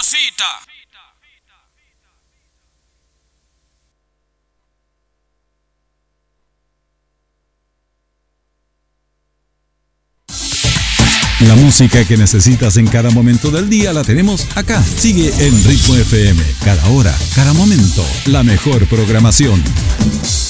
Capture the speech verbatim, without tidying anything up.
Sabrosita. La música que necesitas en cada momento del día la tenemos acá. Sigue en Ritmo F M. Cada hora, cada momento, la mejor programación.